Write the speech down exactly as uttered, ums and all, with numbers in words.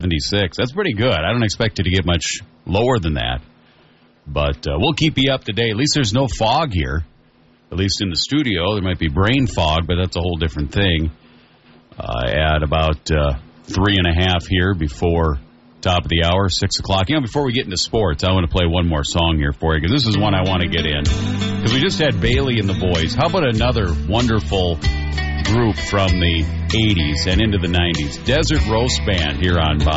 seventy-six. That's pretty good. I don't expect it to get much lower than that. But uh, we'll keep you up to date. At least there's no fog here, at least in the studio. There might be brain fog, but that's a whole different thing. Uh, at about uh, three and a half here before top of the hour, six o'clock. You know, before we get into sports, I want to play one more song here for you, because this is one I want to get in. Because we just had Bailey and the Boys. How about another wonderful group from the eighties and into the nineties? Desert Roast Band here on Bob.